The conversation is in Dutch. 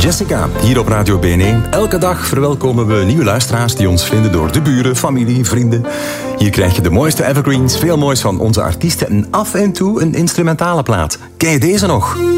Jessica, hier op Radio B1. Elke dag verwelkomen we nieuwe luisteraars die ons vinden door de buren, familie, vrienden. Hier krijg je de mooiste evergreens, veel moois van onze artiesten en af en toe een instrumentale plaat. Ken je deze nog?